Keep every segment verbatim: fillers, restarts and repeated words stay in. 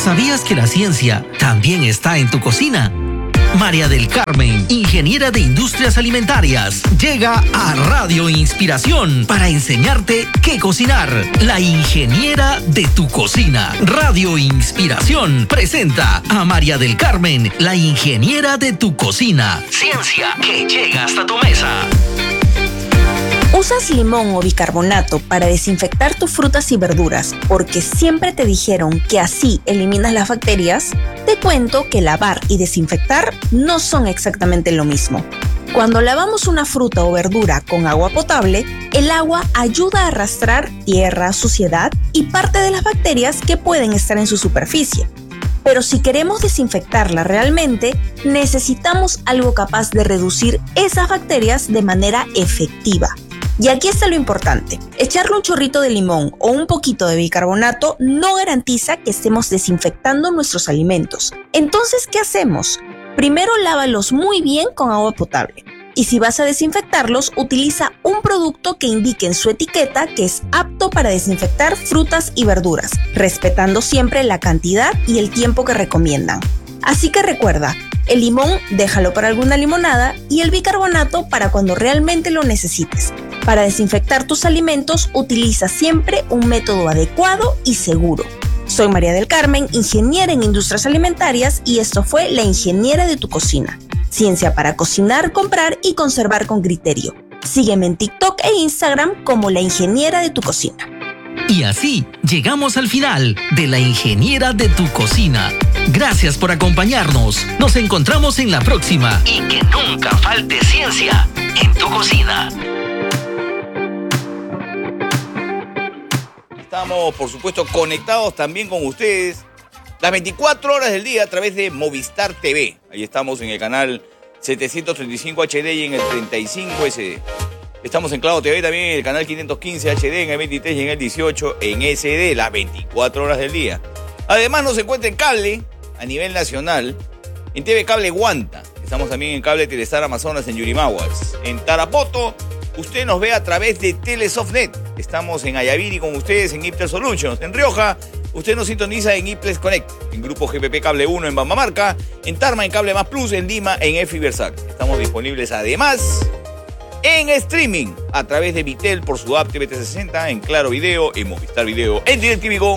¿Sabías que la ciencia también está en tu cocina? María del Carmen, ingeniera de industrias alimentarias, llega a Radio Inspiración para enseñarte qué cocinar. La ingeniera de tu cocina. Radio Inspiración presenta a María del Carmen, la ingeniera de tu cocina. Ciencia que llega hasta tu mesa. ¿Usas limón o bicarbonato para desinfectar tus frutas y verduras porque siempre te dijeron que así eliminas las bacterias? Te cuento que lavar y desinfectar no son exactamente lo mismo. Cuando lavamos una fruta o verdura con agua potable, el agua ayuda a arrastrar tierra, suciedad y parte de las bacterias que pueden estar en su superficie. Pero si queremos desinfectarla realmente, necesitamos algo capaz de reducir esas bacterias de manera efectiva. Y aquí está lo importante. Echarle un chorrito de limón o un poquito de bicarbonato no garantiza que estemos desinfectando nuestros alimentos. Entonces, ¿qué hacemos? Primero lávalos muy bien con agua potable. Y si vas a desinfectarlos, utiliza un producto que indique en su etiqueta que es apto para desinfectar frutas y verduras, respetando siempre la cantidad y el tiempo que recomiendan. Así que recuerda, el limón déjalo para alguna limonada y el bicarbonato para cuando realmente lo necesites. Para desinfectar tus alimentos, utiliza siempre un método adecuado y seguro. Soy María del Carmen, ingeniera en industrias alimentarias, y esto fue La Ingeniera de tu Cocina. Ciencia para cocinar, comprar y conservar con criterio. Sígueme en TikTok e Instagram como La Ingeniera de tu Cocina. Y así llegamos al final de La Ingeniera de tu Cocina. Gracias por acompañarnos. Nos encontramos en la próxima. Y que nunca falte ciencia en tu cocina. Estamos, por supuesto, conectados también con ustedes las veinticuatro horas del día a través de Movistar T V. Ahí estamos en el canal setecientos treinta y cinco H D y en el treinta y cinco S D. Estamos en Claro T V también en el canal quinientos quince H D, en el veintitrés y en el dieciocho en S D, las veinticuatro horas del día. Además nos encuentra en cable a nivel nacional, en T V Cable Guanta. Estamos también en cable Telestar Amazonas en Yurimaguas. En Tarapoto, usted nos ve a través de Telesoftnet. Estamos en Ayaviri con ustedes en Iptel Solutions. En Rioja, usted nos sintoniza en Iples Connect. En Grupo G P P Cable uno en Bambamarca. En Tarma en Cable Más Plus. En Lima en F I Versac. Estamos disponibles además en streaming a través de Vitel por su app T V T sesenta, en Claro Video, en Movistar Video, en DirecTV Go,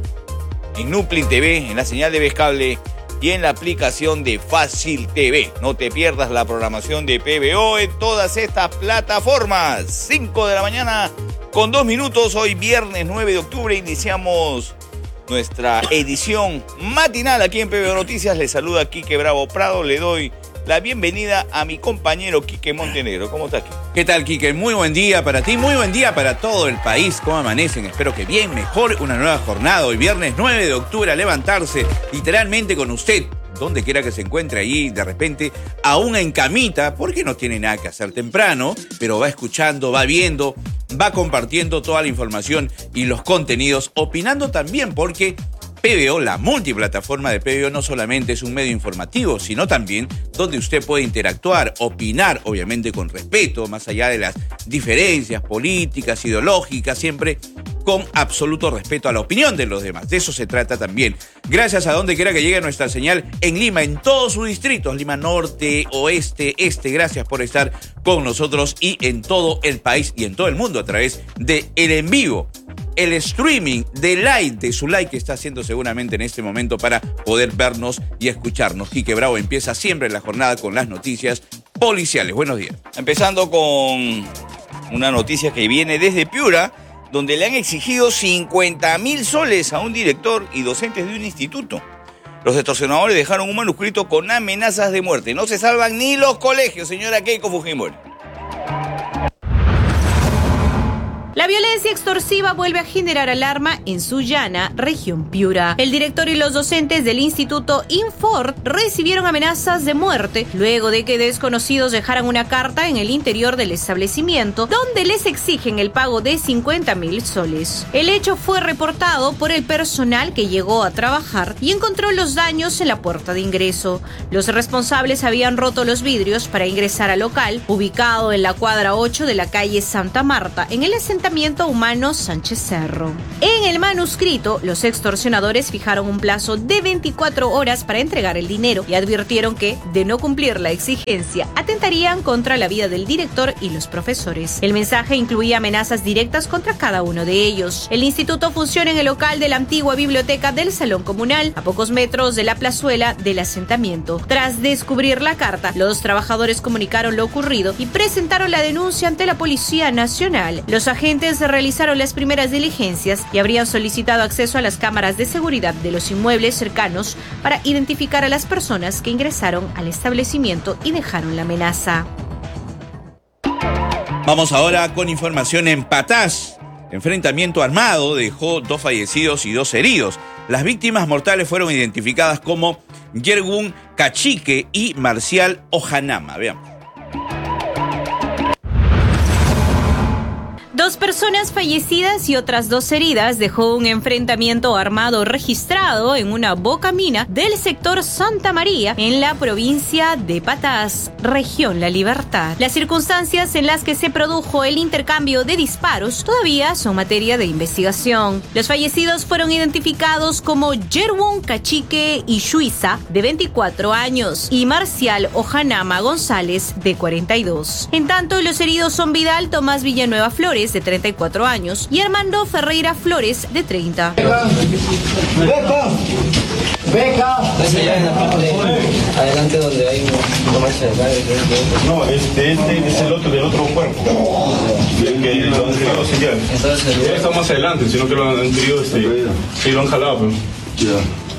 en Nuplin T V, en la señal de Vez Cable y en la aplicación de Fácil T V. No te pierdas la programación de P B O en todas estas plataformas. cinco de la mañana con dos minutos. Hoy viernes nueve de octubre iniciamos nuestra edición matinal aquí en P B O Noticias. Les saluda Quique Bravo Prado. Le doy la bienvenida a mi compañero Quique Montenegro. ¿Cómo estás, Quique? ¿Qué tal, Quique? Muy buen día para ti, muy buen día para todo el país. ¿Cómo amanecen? Espero que bien, mejor, una nueva jornada. Hoy viernes nueve de octubre a levantarse literalmente con usted, donde quiera que se encuentre ahí, de repente, aún en camita, porque no tiene nada que hacer temprano, pero va escuchando, va viendo, va compartiendo toda la información y los contenidos, opinando también, porque P B O, la multiplataforma de P B O, no solamente es un medio informativo, sino también donde usted puede interactuar, opinar, obviamente con respeto, más allá de las diferencias políticas, ideológicas, siempre con absoluto respeto a la opinión de los demás. De eso se trata también. Gracias a donde quiera que llegue nuestra señal en Lima, en todos sus distritos, Lima Norte, Oeste, Este. Gracias por estar con nosotros y en todo el país y en todo el mundo a través de el en vivo, el streaming de like, de su like que está haciendo seguramente en este momento para poder vernos y escucharnos. Quique Bravo empieza siempre la jornada con las noticias policiales. Buenos días. Empezando con una noticia que viene desde Piura, donde le han exigido cincuenta mil soles a un director y docentes de un instituto. Los extorsionadores dejaron un manuscrito con amenazas de muerte. No se salvan ni los colegios, señora Keiko Fujimori. La violencia extorsiva vuelve a generar alarma en Sullana, región Piura. El director y los docentes del Instituto Infort recibieron amenazas de muerte luego de que desconocidos dejaran una carta en el interior del establecimiento donde les exigen el pago de cincuenta mil soles. El hecho fue reportado por el personal que llegó a trabajar y encontró los daños en la puerta de ingreso. Los responsables habían roto los vidrios para ingresar al local, ubicado en la cuadra ocho de la calle Santa Marta, en el asentamiento asentamiento humano Sánchez Cerro. En el manuscrito, los extorsionadores fijaron un plazo de veinticuatro horas para entregar el dinero y advirtieron que, de no cumplir la exigencia, atentarían contra la vida del director y los profesores. El mensaje incluía amenazas directas contra cada uno de ellos. El instituto funciona en el local de la antigua biblioteca del Salón Comunal, a pocos metros de la plazuela del asentamiento. Tras descubrir la carta, los trabajadores comunicaron lo ocurrido y presentaron la denuncia ante la Policía Nacional. Los agentes realizaron las primeras diligencias y habrían solicitado acceso a las cámaras de seguridad de los inmuebles cercanos para identificar a las personas que ingresaron al establecimiento y dejaron la amenaza. Vamos ahora con información en Patás. Enfrentamiento armado dejó dos fallecidos y dos heridos. Las víctimas mortales fueron identificadas como Yergun Cachique y Marcial Ojanama. Veamos. Dos personas fallecidas y otras dos heridas dejó un enfrentamiento armado registrado en una bocamina del sector Santa María en la provincia de Patás, región La Libertad. Las circunstancias en las que se produjo el intercambio de disparos todavía son materia de investigación. Los fallecidos fueron identificados como Yerwun Cachique y Shuiza, de veinticuatro años, y Marcial Ojanama González, de cuarenta y dos. En tanto, los heridos son Vidal Tomás Villanueva Flores, de treinta y cuatro años, y Armando Ferreira Flores, de treinta. Beca, beca. Adelante donde hay un comercio de calle. No, este, este es el otro del otro cuerpo. El que lo han querido sellar. Entonces, él está más adelante, sino que lo han querido, este, sí, lo han jalado, pero. Ya.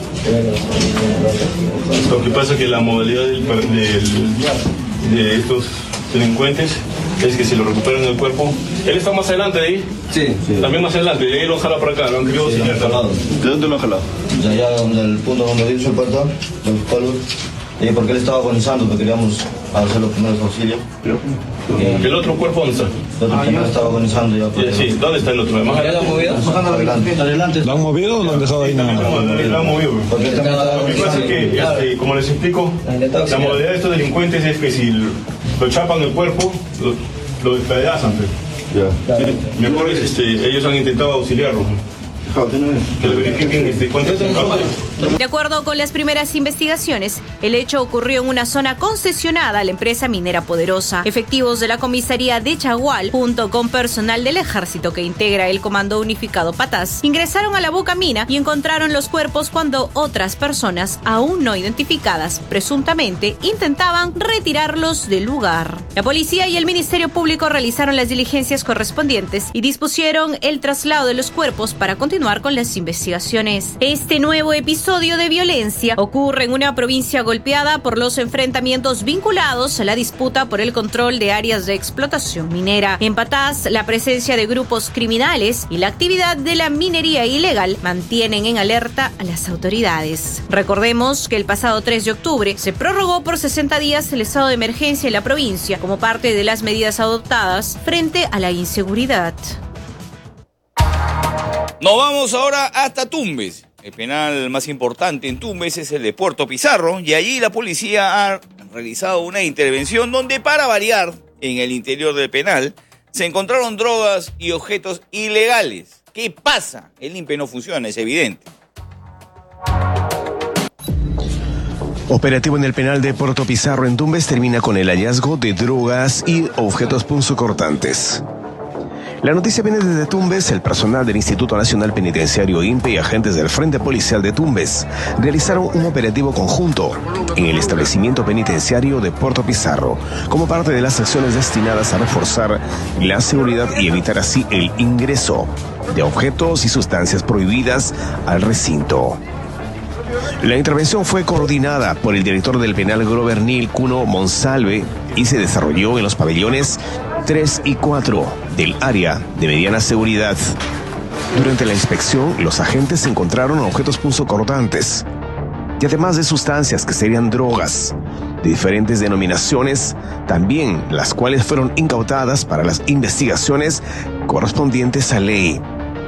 Lo que pasa es que la modalidad del, del, de estos delincuentes es que si lo recuperan en el cuerpo, él está más adelante de ahí. Sí, sí. También más adelante, y ahí lo jala para acá, lo han querido sí, sellar. ¿De dónde lo han jalado? De allá donde el punto donde dice el puerto, del pueblo. Y porque él estaba agonizando, que queríamos hacer los primeros auxilios. Eh, ¿El otro cuerpo dónde está? El otro primero estaba agonizando ya. Yeah, sí, ¿dónde está el otro? ¿Más allá? ¿Lo han movido? Adelante. Adelante. ¿Lo han movido o lo han dejado ahí nada más? Lo han movido. Lo que pasa es que, este, como les explico, la modalidad de estos delincuentes es que si lo chapan el cuerpo, lo, lo despedazan. Ya. Sí, mejor es, este, ellos han intentado auxiliarlo. Que le verifiquen este, cuántos De acuerdo con las primeras investigaciones, el hecho ocurrió en una zona concesionada a la empresa minera Poderosa. Efectivos de la comisaría de Chagual, junto con personal del ejército que integra el Comando Unificado Patás, ingresaron a la bocamina y encontraron los cuerpos cuando otras personas, aún no identificadas, presuntamente, intentaban retirarlos del lugar. La policía y el Ministerio Público realizaron las diligencias correspondientes y dispusieron el traslado de los cuerpos para continuar con las investigaciones. Este nuevo episodio de violencia ocurre en una provincia golpeada por los enfrentamientos vinculados a la disputa por el control de áreas de explotación minera. En Patás, la presencia de grupos criminales y la actividad de la minería ilegal mantienen en alerta a las autoridades. Recordemos que el pasado tres de octubre se prorrogó por sesenta días el estado de emergencia en la provincia como parte de las medidas adoptadas frente a la inseguridad. Nos vamos ahora hasta Tumbes. El penal más importante en Tumbes es el de Puerto Pizarro y allí la policía ha realizado una intervención donde, para variar, en el interior del penal se encontraron drogas y objetos ilegales. ¿Qué pasa? El I N P E no funciona, es evidente. Operativo en el penal de Puerto Pizarro en Tumbes termina con el hallazgo de drogas y objetos punzocortantes. La noticia viene desde Tumbes. El personal del Instituto Nacional Penitenciario I N P E y agentes del Frente Policial de Tumbes realizaron un operativo conjunto en el establecimiento penitenciario de Puerto Pizarro como parte de las acciones destinadas a reforzar la seguridad y evitar así el ingreso de objetos y sustancias prohibidas al recinto. La intervención fue coordinada por el director del penal Grover Nil Cuno Monsalve y se desarrolló en los pabellones tres y cuatro del área de mediana seguridad. Durante la inspección, los agentes encontraron objetos punzocortantes y además de sustancias que serían drogas de diferentes denominaciones, también las cuales fueron incautadas para las investigaciones correspondientes a ley.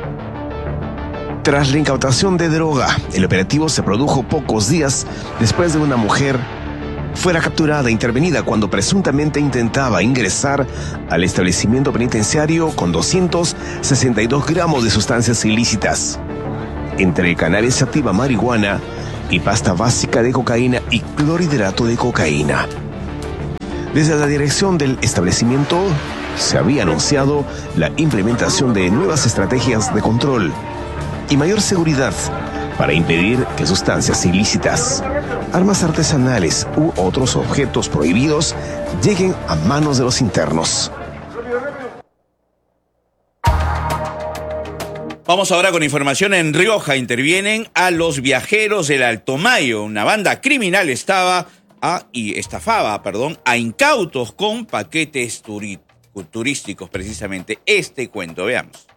Tras la incautación de droga, el operativo se produjo pocos días después de una mujer fuera capturada e intervenida cuando presuntamente intentaba ingresar al establecimiento penitenciario con doscientos sesenta y dos gramos de sustancias ilícitas, entre cannabis sativa, marihuana y pasta básica de cocaína y clorhidrato de cocaína. Desde la dirección del establecimiento se había anunciado la implementación de nuevas estrategias de control y mayor seguridad para impedir que sustancias ilícitas, armas artesanales u otros objetos prohibidos lleguen a manos de los internos. Vamos ahora con información en Rioja. Intervienen a los viajeros del Alto Mayo. Una banda criminal estaba a, y estafaba, perdón, a incautos con paquetes turi- turísticos, precisamente. Este cuento, veamos.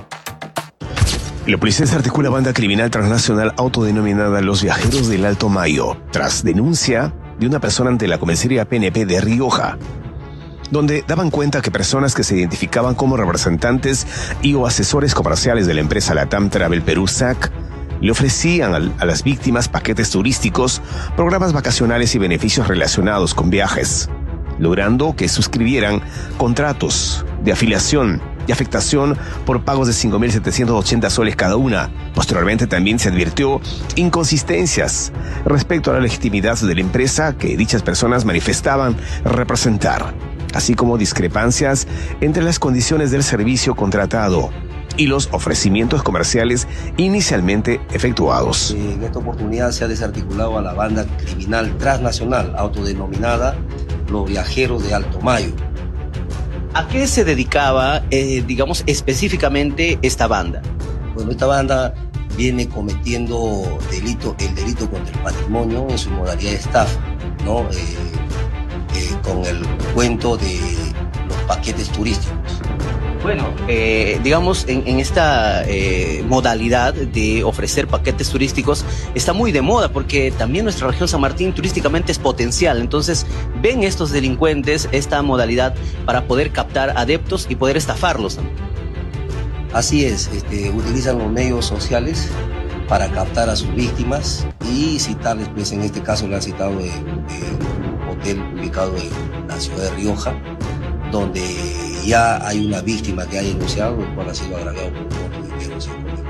La policía articula banda criminal transnacional autodenominada Los Viajeros del Alto Mayo, tras denuncia de una persona ante la comisaría P N P de Rioja, donde daban cuenta que personas que se identificaban como representantes y o asesores comerciales de la empresa Latam Travel Perú S A C le ofrecían a, a las víctimas paquetes turísticos, programas vacacionales y beneficios relacionados con viajes, logrando que suscribieran contratos de afiliación y afectación por pagos de cinco mil setecientos ochenta soles cada una. Posteriormente también se advirtió inconsistencias respecto a la legitimidad de la empresa que dichas personas manifestaban representar, así como discrepancias entre las condiciones del servicio contratado y los ofrecimientos comerciales inicialmente efectuados. En esta oportunidad se ha desarticulado a la banda criminal transnacional autodenominada Los Viajeros de Alto Mayo. ¿A qué se dedicaba, eh, digamos, específicamente esta banda? Bueno, esta banda viene cometiendo delito, el delito contra el patrimonio en su modalidad de estafa, ¿no? Eh, eh, con el cuento de los paquetes turísticos. Bueno, eh, digamos, en, en esta eh, modalidad de ofrecer paquetes turísticos está muy de moda porque también nuestra región San Martín turísticamente es potencial. Entonces, ven estos delincuentes esta modalidad para poder captar adeptos y poder estafarlos también. Así es, este, utilizan los medios sociales para captar a sus víctimas y citarles, pues en este caso le han citado de, de un hotel ubicado en la ciudad de Rioja, donde ya hay una víctima que ha denunciado, el cual ha sido agraviado por un monto de dinero,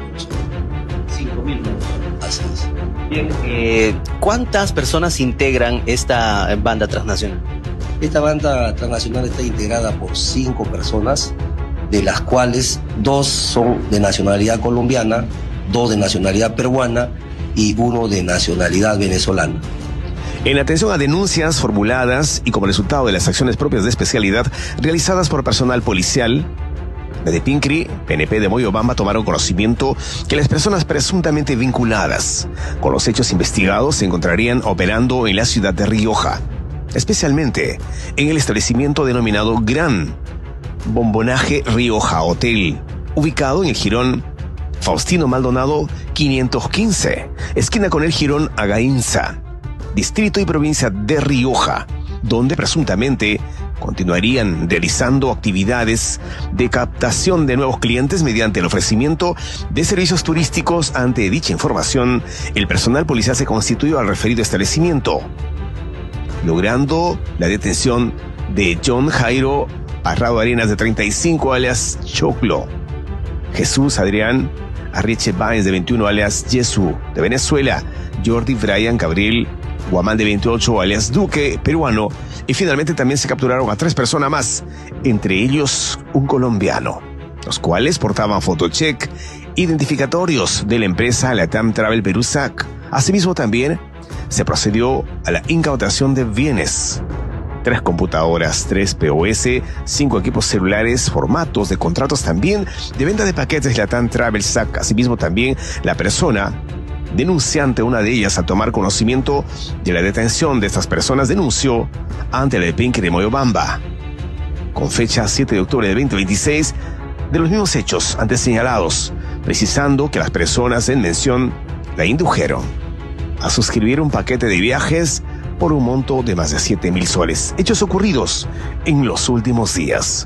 cinco mil pesos. Así es. Bien, eh, ¿cuántas personas integran esta banda transnacional? Esta banda transnacional está integrada por cinco personas, de las cuales dos son de nacionalidad colombiana, dos de nacionalidad peruana y uno de nacionalidad venezolana. En atención a denuncias formuladas y como resultado de las acciones propias de especialidad realizadas por personal policial, de Pincri, P N P de Moyobamba tomaron conocimiento que las personas presuntamente vinculadas con los hechos investigados se encontrarían operando en la ciudad de Rioja, especialmente en el establecimiento denominado Gran Bombonaje Rioja Hotel, ubicado en el jirón Faustino Maldonado quinientos quince, esquina con el jirón Againza, distrito y provincia de Rioja, donde presuntamente continuarían realizando actividades de captación de nuevos clientes mediante el ofrecimiento de servicios turísticos. Ante dicha información, el personal policial se constituyó al referido establecimiento, logrando la detención de John Jairo Parrado Arenas, de treinta y cinco, alias Choclo, Jesús Adrián Arrieche Báez, de veintiuno, alias Yesu, de Venezuela, Jordi Brian Gabriel Guamán, de veintiocho, alias Duque, peruano, y finalmente también se capturaron a tres personas más, entre ellos un colombiano, los cuales portaban fotocheck identificatorios de la empresa Latam Travel Perú S A C. Asimismo también se procedió a la incautación de bienes: tres computadoras, tres P O S, cinco equipos celulares, formatos de contratos también de venta de paquetes Latam Travel S A C. Asimismo también la persona denunciante, una de ellas, al tomar conocimiento de la detención de estas personas, denunció ante la de Pincri de Moyobamba, con fecha siete de octubre de veinte veintiséis, de los mismos hechos antes señalados, precisando que las personas en mención la indujeron a suscribir un paquete de viajes por un monto de más de siete mil soles. Hechos ocurridos en los últimos días.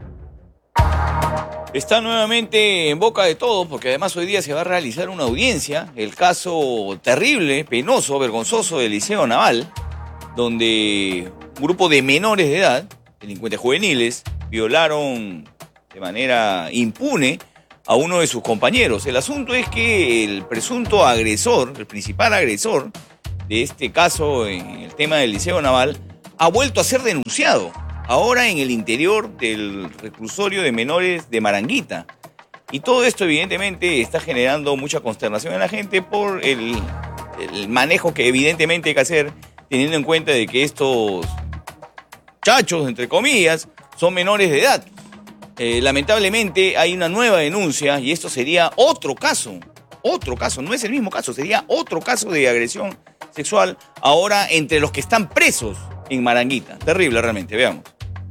Está nuevamente en boca de todos, porque además hoy día se va a realizar una audiencia, el caso terrible, penoso, vergonzoso del Liceo Naval, donde un grupo de menores de edad, delincuentes juveniles, violaron de manera impune a uno de sus compañeros. El asunto es que el presunto agresor, el principal agresor de este caso en el tema del Liceo Naval, ha vuelto a ser denunciado, ahora en el interior del reclusorio de menores de Maranguita. Y todo esto evidentemente está generando mucha consternación en la gente por el, el manejo que evidentemente hay que hacer, teniendo en cuenta de que estos chachos, entre comillas, son menores de edad. Eh, lamentablemente hay una nueva denuncia y esto sería otro caso, otro caso, no es el mismo caso, sería otro caso de agresión sexual ahora entre los que están presos en Maranguita. Terrible realmente, veamos.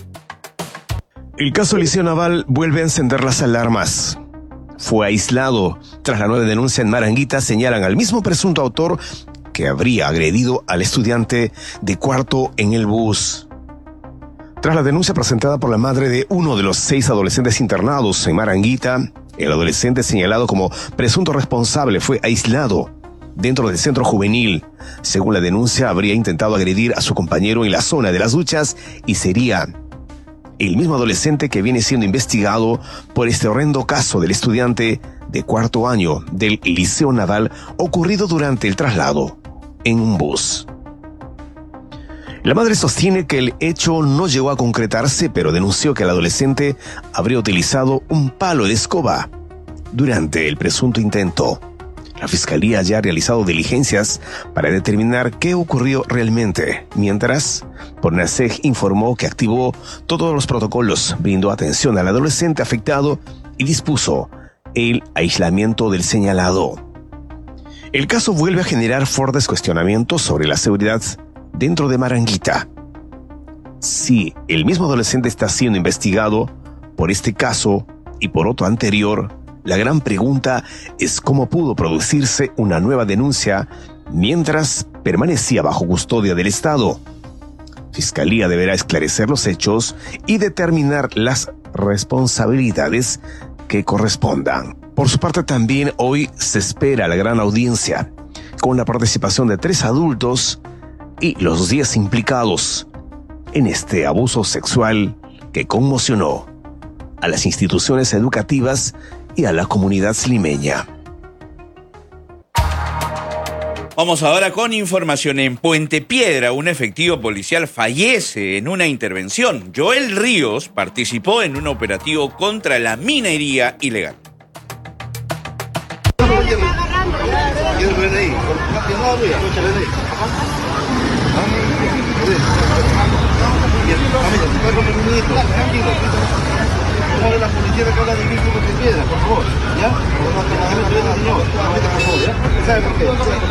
El caso Liceo Naval vuelve a encender las alarmas. Fue aislado. Tras la nueva denuncia en Maranguita, señalan al mismo presunto autor que habría agredido al estudiante de cuarto en el bus. Tras la denuncia presentada por la madre de uno de los seis adolescentes internados en Maranguita, el adolescente señalado como presunto responsable fue aislado dentro del centro juvenil. Según la denuncia, habría intentado agredir a su compañero en la zona de las duchas y sería el mismo adolescente que viene siendo investigado por este horrendo caso del estudiante de cuarto año del Liceo Naval ocurrido durante el traslado en un bus. La madre sostiene que el hecho no llegó a concretarse, pero denunció que el adolescente habría utilizado un palo de escoba durante el presunto intento. La fiscalía ya ha realizado diligencias para determinar qué ocurrió realmente, mientras Pornaseg informó que activó todos los protocolos, brindó atención al adolescente afectado y dispuso el aislamiento del señalado. El caso vuelve a generar fuertes cuestionamientos sobre la seguridad dentro de Maranguita. Si el mismo adolescente está siendo investigado por este caso y por otro anterior, la gran pregunta es cómo pudo producirse una nueva denuncia mientras permanecía bajo custodia del Estado. Fiscalía deberá esclarecer los hechos y determinar las responsabilidades que correspondan. Por su parte, también hoy se espera la gran audiencia, con la participación de tres adultos y los diez implicados en este abuso sexual que conmocionó a las instituciones educativas y a la comunidad limeña. Vamos ahora con información. En Puente Piedra, un efectivo policial fallece en una intervención. Joel Ríos participó en un operativo contra la minería ilegal. La policía que habla de mí como que piedra, por favor, ¿ya? Por favor, señor, por favor, ¿ya? ¿Sabe por qué?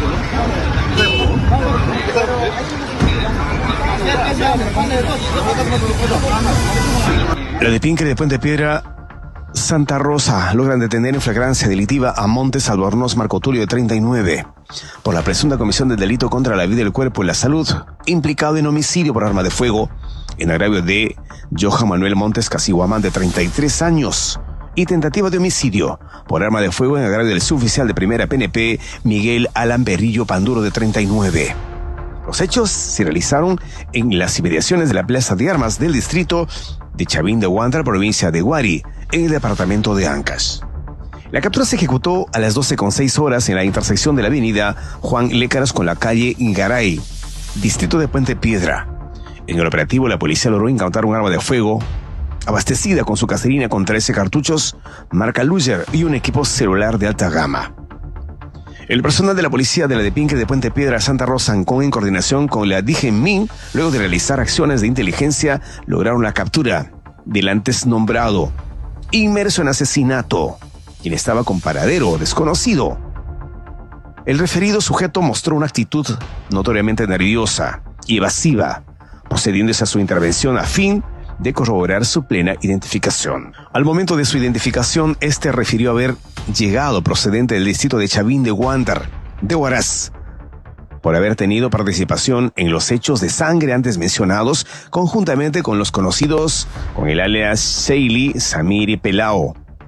La de Pinque de Puente Piedra, Santa Rosa, logran detener en flagrancia delictiva a Montes Albornoz Marco Tulio, de treinta y nueve, por la presunta comisión del delito contra la vida, el cuerpo y la salud, implicado en homicidio por arma de fuego, en agravio de Johan Manuel Montes Casiguamán, de treinta y tres años, y tentativa de homicidio por arma de fuego en agravio del suboficial de primera P N P, Miguel Alan Berrillo Panduro, de treinta y nueve. Los hechos se realizaron en las inmediaciones de la Plaza de Armas del distrito de Chavín de Huántar, provincia de Huari, en el departamento de Ancash. La captura se ejecutó a las doce con seis horas en la intersección de la avenida Juan Lécaras con la calle Ingaray, distrito de Puente Piedra. En el operativo, la policía logró incautar un arma de fuego abastecida con su caserina con trece cartuchos, marca Luger, y un equipo celular de alta gama. El personal de la policía de la de Pinque de Puente Piedra, Santa Rosa, Ancón, en coordinación con la D G M I N, luego de realizar acciones de inteligencia, lograron la captura del antes nombrado, inmerso en asesinato, quien estaba con paradero desconocido. El referido sujeto mostró una actitud notoriamente nerviosa y evasiva, procediéndose a su intervención a fin de corroborar su plena identificación. Al momento de su identificación, este refirió haber llegado procedente del distrito de Chavín de Huántar, de Huaraz, por haber tenido participación en los hechos de sangre antes mencionados, conjuntamente con los conocidos con el alias Sheili Samiri Pelao,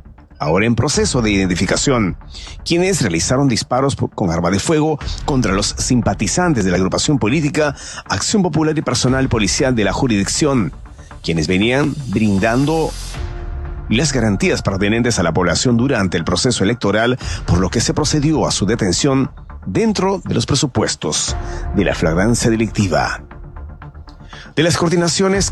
ahora en proceso de identificación, quienes realizaron disparos con arma de fuego contra los simpatizantes de la agrupación política Acción Popular y personal policial de la jurisdicción, quienes venían brindando las garantías pertinentes a la población durante el proceso electoral, por lo que se procedió a su detención dentro de los presupuestos de la flagrancia delictiva. De las coordinaciones